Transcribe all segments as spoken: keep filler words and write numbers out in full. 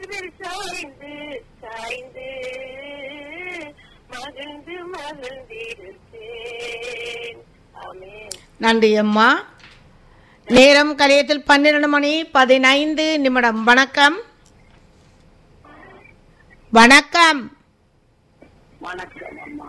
மார்பில் சாய்ந்து சாய்ந்து மகிழ்ந்து மகிழ்ந்திருப்பேன். ஆமென். நன்றி அம்மா. நேரம் கலையத்தில் பன்னிரண்டு மணி பதினைந்து நிமிடம். வணக்கம் வணக்கம் வணக்கம் அம்மா.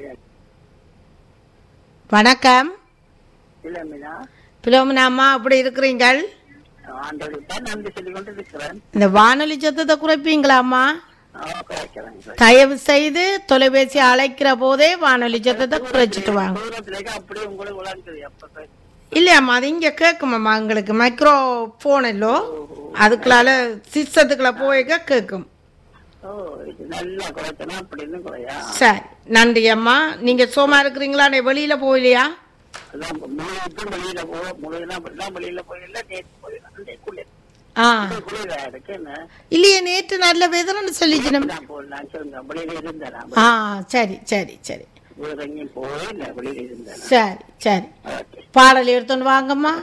வணக்கம் இளமினா பிலோமினா அம்மா, அப்படி இருக்கிறீங்கள்? ஆண்டவருக்கு தான் நன்றி சொல்லிக் கொண்டு இருக்கிறேன். இந்த வானொலி சத்தத்தை குறைப்பீங்களா அம்மா? குறைக்கிறேன். தயவு செய்து தொலைபேசி அழைக்கிற போதே வானொலி சத்தத்தை குறைச்சிட்டு வாங்க. தூரத்துலேயே அப்படியே உங்களுக்கு விளாண்டுது அப்ப இல்லையாம்மா, அது இங்கே கேட்குமாம்மா. எங்களுக்கு மைக்ரோ ஃபோன் இல்லோ, அதுக்குள்ளால சிஸ்டத்துக்குள்ள போய்க்க கேட்கும். ஓ, இது நல்லா குறைச்சனா அப்படின்னு குறையா. சரி, நன்றி அம்மா. நீங்க சோமா இருக்கிறீங்களா? வெளியில போகலையா? அதான் முழுவதும் வெளியில போக முழுவதும் அப்படிதான் வெளியில போயிடல. நேற்று போயிடலாம் குளிர் ஆ குளிரா இருக்கு. என்ன இல்லையே, நேற்று நல்ல வெதர்னு சொல்லிச்சு. நான் போடலாம் சொல்லுங்க. வெளியில இருந்தேன். ஆ சரி சரி சரி எங்கேயும் போகல, வெளியில இருந்தேன். சரி சரி, பாடல் எடுத்துன்னு வாங்கம்மா.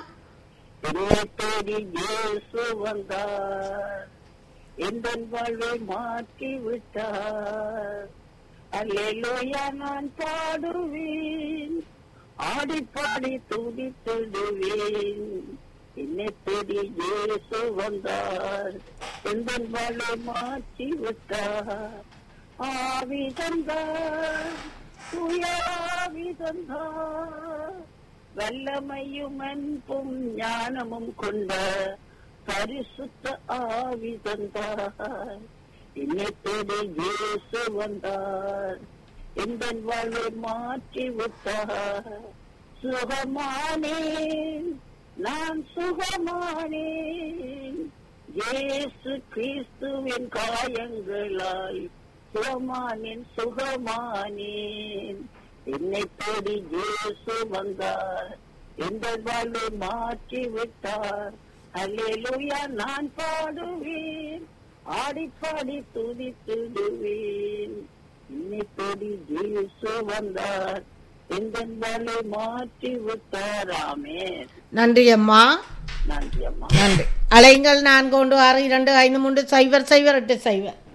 வந்தார் எந்த வாழ்வை மாற்றி விட்டார். அல்லேலூயா நான் பாடுவேன், ஆடி பாடி துதித்திடுவேன். என்னை தேடி இயேசு வந்தார், எந்த வாழ்வை மாற்றி விட்டார். ஆவி தந்தார், ஆவி தந்தார், வல்லமையும் அன்பும் ஞானமும் கொண்ட பரிசுத்த ஆவி தந்தார். இன்னத்தோடு இயேசு வந்தார், எந்த வாழ்வை மாற்றி விட்டார். சுகமானேன், நான் சுகமானேன், இயேசு கிறிஸ்துவின் காயங்களாய் சுகமானேன் சுகமானேன். என்னை தேடி இயேசு வந்தார், எந்த வாழ்வை மாற்றி விட்டார். அல்லேலூயா நான் பாடுவேன், ஆடி பாடி துதித்திடுவேன். என்னை தேடி இயேசு வந்தார், எந்த வாழ்வை மாற்றி விட்டார். ஆமென். நன்றி அம்மா. நன்றி அம்மா. நன்றி. அலைங்கள் நான்கு ஒன்று ஆறு இரண்டு ஐந்து மூன்று சைபர் சைபர் எட்டு சைபர்.